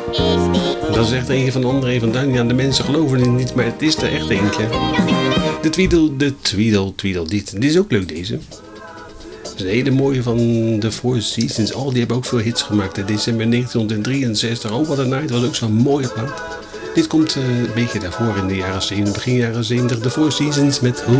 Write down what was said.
Dat is echt een van André van Duin. Ja, de mensen geloven het niet, maar het is er echt eentje. De Tweedle. Dit is ook leuk, deze. Dat is een hele mooie van The Four Seasons. Oh, die hebben ook veel hits gemaakt. In december 1963. Oh, wat een night. Dat was ook zo'n mooie plaat. Dit komt een beetje daarvoor in de jaren 70, begin jaren 70. The Four Seasons met